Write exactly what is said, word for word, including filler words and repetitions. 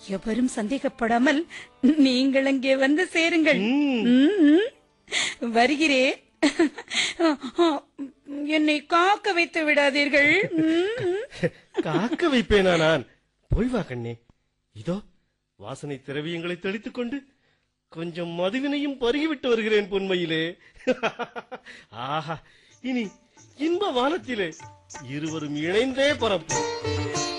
எவரும் சந்தேகப்படாமல் நீங்கள் அங்கே வந்து சேருங்கள். ம். ம், வருகிறேன். என்னை காக்க வைத்து விடாதீர்கள். ம். காக்க வைப்பேனா நான்? போய் வா கண்ணே. இதோ வாசனை திரவியங்களை தெளித்துக் கொண்டு கொஞ்சம் மதுவினையும் பருகிவிட்டு வருகிறேன் பொன்மையிலே. ஆஹா, இனி இன்ப வானத்திலே இருவரும் இணைந்தே பரப்போம்.